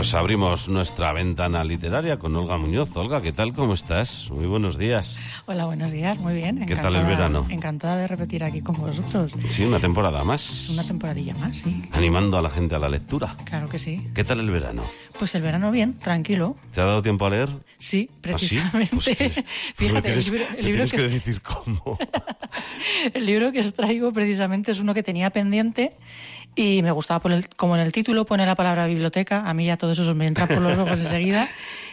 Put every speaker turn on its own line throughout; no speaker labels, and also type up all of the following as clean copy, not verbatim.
Pues abrimos nuestra ventana literaria con Olga Muñoz. Olga, ¿qué tal? ¿Cómo estás? Muy buenos días.
Hola, buenos días. Muy bien.
¿Qué tal el verano?
Encantada de repetir aquí con vosotros.
Sí, una temporada más.
Una temporadilla más, sí.
Animando a la gente a la lectura.
Claro que sí.
¿Qué tal el verano?
Pues el verano bien, tranquilo.
¿Te ha dado tiempo a leer?
Sí, precisamente.
¿Ah, sí? Pues
fíjate,
el libro que decir cómo.
El libro que os traigo precisamente es uno que tenía pendiente y me gustaba como en el título pone la palabra biblioteca. A mí ya todo eso me entra por los ojos enseguida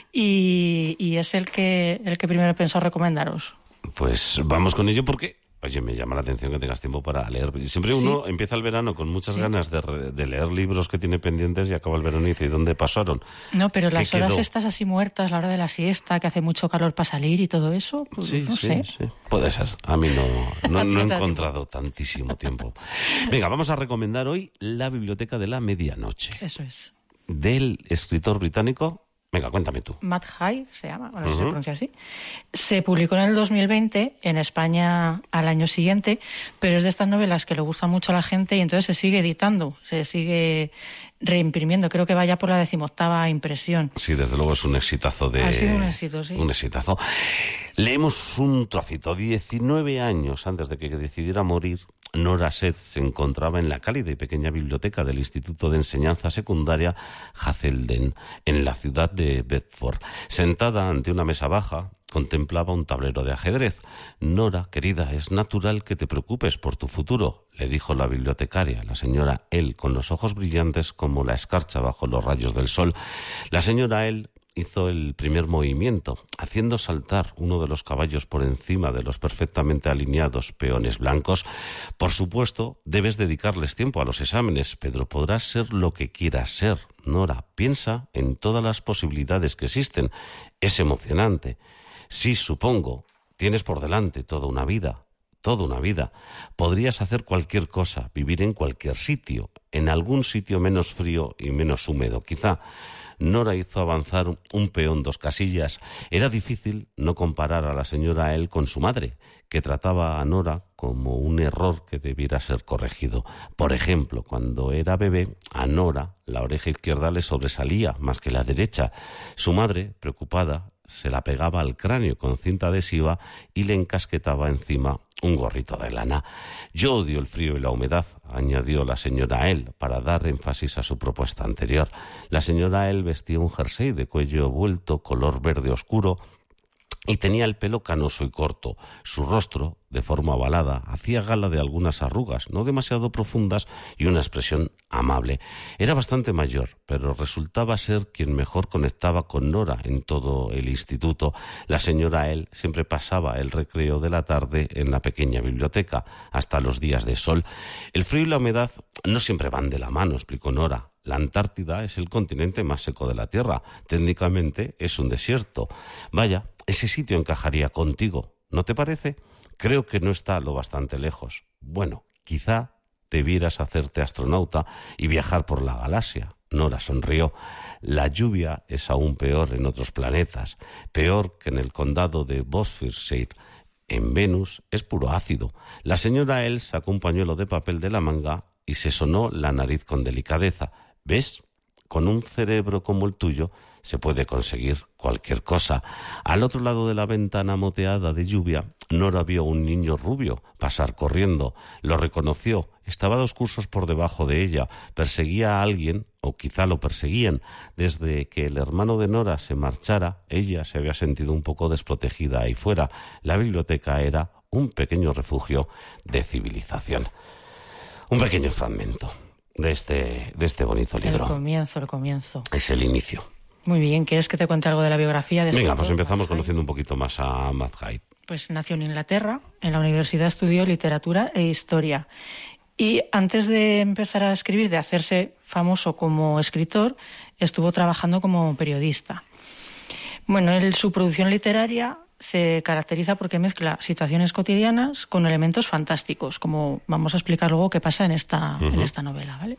y es el que primero he pensado recomendaros.
Pues vamos con ello porque, oye, me llama la atención que tengas tiempo para leer. Siempre uno empieza el verano con muchas ganas de leer libros que tiene pendientes y acaba el verano y dice, ¿y dónde pasaron?
No, pero las horas estas así muertas, la hora de la siesta, que hace mucho calor para salir y todo eso, pues,
sí,
no sé.
Sí. Puede ser. A mí no he encontrado tantísimo tiempo. Venga, vamos a recomendar hoy La biblioteca de la medianoche.
Eso es.
Del escritor británico... Venga, cuéntame tú.
Matt Haig se llama, bueno, se pronuncia así. Se publicó en el 2020, en España al año siguiente, pero es de estas novelas que le gustan mucho a la gente y entonces se sigue editando, se sigue reimprimiendo. Creo que vaya por la 18ª impresión.
Sí, desde luego es un exitazo de...
Ha sido un éxito, sí.
Un exitazo. Leemos un trocito. 19 años antes de que decidiera morir, Nora Seth se encontraba en la cálida y pequeña biblioteca del Instituto de Enseñanza Secundaria Hazelden, en la ciudad de Bedford. Sentada ante una mesa baja, contemplaba un tablero de ajedrez. Nora, querida, es natural que te preocupes por tu futuro, le dijo la bibliotecaria, la señora L, con los ojos brillantes como la escarcha bajo los rayos del sol. La señora L hizo el primer movimiento, haciendo saltar uno de los caballos por encima de los perfectamente alineados peones blancos. Por supuesto, debes dedicarles tiempo a los exámenes, Pedro. Podrás ser lo que quieras ser. Nora, piensa en todas las posibilidades que existen. Es emocionante. Sí, supongo. Tienes por delante toda una vida. Toda una vida. Podrías hacer cualquier cosa, vivir en cualquier sitio, en algún sitio menos frío y menos húmedo, quizá. Nora hizo avanzar un peón 2 casillas. Era difícil no comparar a la señora L con su madre, que trataba a Nora como un error que debiera ser corregido. Por ejemplo, cuando era bebé, a Nora la oreja izquierda le sobresalía más que la derecha. Su madre, preocupada, se la pegaba al cráneo con cinta adhesiva y le encasquetaba encima un gorrito de lana. Yo odio el frío y la humedad, añadió la señora L, para dar énfasis a su propuesta anterior. La señora L vestía un jersey de cuello vuelto, color verde oscuro, y tenía el pelo canoso y corto. Su rostro, de forma ovalada, hacía gala de algunas arrugas, no demasiado profundas, y una expresión amable. Era bastante mayor, pero resultaba ser quien mejor conectaba con Nora en todo el instituto. La señora L siempre pasaba el recreo de la tarde en la pequeña biblioteca, hasta los días de sol. El frío y la humedad no siempre van de la mano, explicó Nora. La Antártida es el continente más seco de la Tierra. Técnicamente es un desierto. Vaya, ese sitio encajaría contigo, ¿no te parece? Creo que no está lo bastante lejos. Bueno, quizá debieras hacerte astronauta y viajar por la galaxia. Nora sonrió. La lluvia es aún peor en otros planetas, peor que en el condado de Bosfordshire. En Venus es puro ácido. La señora L sacó un pañuelo de papel de la manga y se sonó la nariz con delicadeza. ¿Ves? Con un cerebro como el tuyo se puede conseguir cualquier cosa. Al otro lado de la ventana moteada de lluvia, Nora vio a un niño rubio pasar corriendo. Lo reconoció. Estaba 2 cursos por debajo de ella. Perseguía a alguien, o quizá lo perseguían. Desde que el hermano de Nora se marchara, ella se había sentido un poco desprotegida ahí fuera. La biblioteca era un pequeño refugio de civilización. Un pequeño fragmento de este bonito libro.
El comienzo.
Es el inicio.
Muy bien, ¿quieres que te cuente algo de la biografía de
Venga, pues empezamos conociendo un poquito más a Matt Haig.
Pues nació en Inglaterra, en la universidad estudió literatura e historia. Y antes de empezar a escribir, de hacerse famoso como escritor, estuvo trabajando como periodista. Bueno, su producción literaria se caracteriza porque mezcla situaciones cotidianas con elementos fantásticos, como vamos a explicar luego qué pasa en esta novela, ¿vale?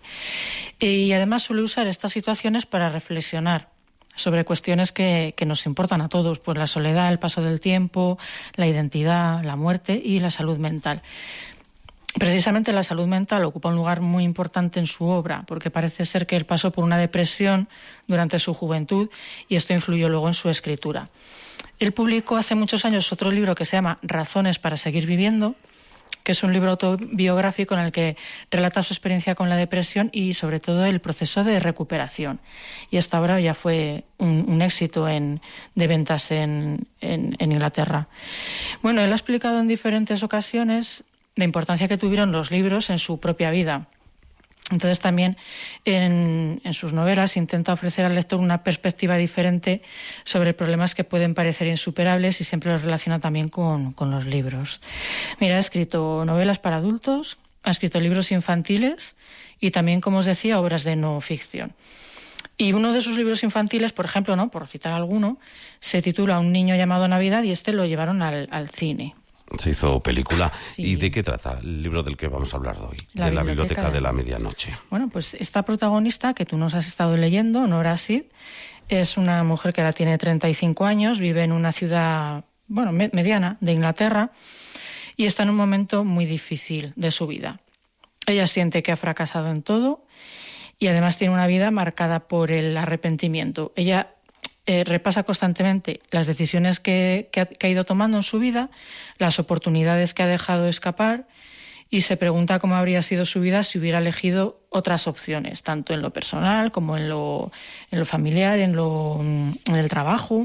Y además suele usar estas situaciones para reflexionar sobre cuestiones que nos importan a todos, pues la soledad, el paso del tiempo, la identidad, la muerte y la salud mental. Precisamente la salud mental ocupa un lugar muy importante en su obra, porque parece ser que él pasó por una depresión durante su juventud y esto influyó luego en su escritura. Él publicó hace muchos años otro libro que se llama Razones para seguir viviendo, que es un libro autobiográfico en el que relata su experiencia con la depresión y sobre todo el proceso de recuperación. Y esta obra ya fue un éxito de ventas en Inglaterra. Bueno, él ha explicado en diferentes ocasiones la importancia que tuvieron los libros en su propia vida. Entonces también en sus novelas intenta ofrecer al lector una perspectiva diferente sobre problemas que pueden parecer insuperables y siempre los relaciona también con los libros. Mira, ha escrito novelas para adultos, ha escrito libros infantiles y también, como os decía, obras de no ficción. Y uno de sus libros infantiles, por ejemplo, ¿no?, por citar alguno, se titula Un niño llamado Navidad y este lo llevaron al cine.
Se hizo película.
Sí.
¿Y de qué trata el libro del que vamos a hablar hoy?
La
de la
Biblioteca
Biblioteca de la Medianoche.
Bueno, pues esta protagonista que tú nos has estado leyendo, Nora Sid, es una mujer que ahora tiene 35 años, vive en una ciudad, bueno, mediana de Inglaterra y está en un momento muy difícil de su vida. Ella siente que ha fracasado en todo y además tiene una vida marcada por el arrepentimiento. Ella repasa constantemente las decisiones que ha ido tomando en su vida, las oportunidades que ha dejado escapar y se pregunta cómo habría sido su vida si hubiera elegido otras opciones, tanto en lo personal como en lo familiar, en el trabajo.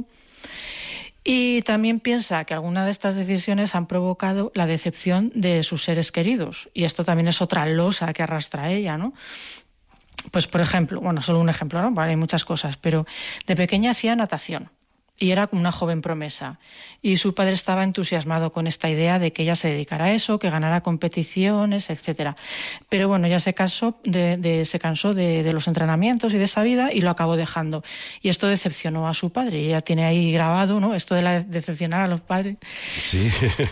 Y también piensa que algunas de estas decisiones han provocado la decepción de sus seres queridos. Y esto también es otra losa que arrastra a ella, ¿no? Pues, por ejemplo, bueno, solo un ejemplo, ¿no? Vale, hay muchas cosas, pero de pequeña hacía natación y era una joven promesa. Y su padre estaba entusiasmado con esta idea de que ella se dedicara a eso, que ganara competiciones, etcétera. Pero bueno, ella se cansó de los entrenamientos y de esa vida y lo acabó dejando. Y esto decepcionó a su padre. Y ella tiene ahí grabado, ¿no?, esto de decepcionar a los padres.
Sí.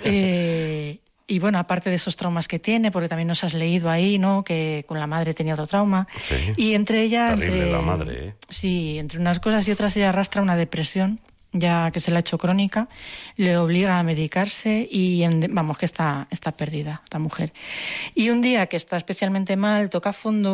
Y bueno, aparte de esos traumas que tiene, porque también nos has leído ahí, ¿no?, que con la madre tenía otro trauma.
Sí.
Y entre ella...
Terrible la madre, ¿eh?
Sí, entre unas cosas y otras ella arrastra una depresión, ya que se la ha hecho crónica, le obliga a medicarse y, vamos, que está perdida esta mujer. Y un día que está especialmente mal, toca fondo